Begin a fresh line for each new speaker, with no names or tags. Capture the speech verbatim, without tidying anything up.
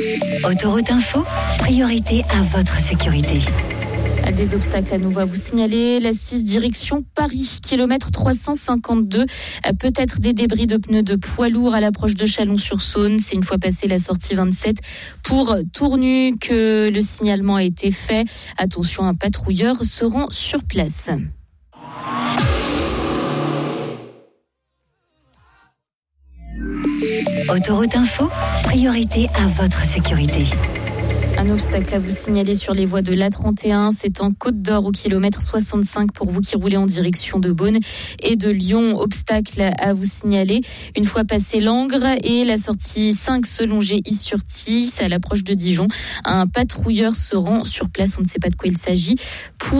Autoroute Info, priorité à votre sécurité.
Des obstacles à nouveau à vous signaler. La six direction Paris, kilomètre trois cent cinquante-deux. Peut-être des débris de pneus de poids lourds à l'approche de Chalon-sur-Saône. C'est une fois passé la sortie vingt-sept pour Tournu que le signalement a été fait. Attention, un patrouilleur se rend sur place.
Autoroute Info, priorité à votre sécurité.
Un obstacle à vous signaler sur les voies de l'A trente et un, c'est en Côte d'Or au kilomètre soixante-cinq pour vous qui roulez en direction de Beaune et de Lyon. Obstacle à vous signaler une fois passé Langres et la sortie cinq se longer Is-sur-Tille, c'est à l'approche de Dijon. Un patrouilleur se rend sur place, on ne sait pas de quoi il s'agit. Pour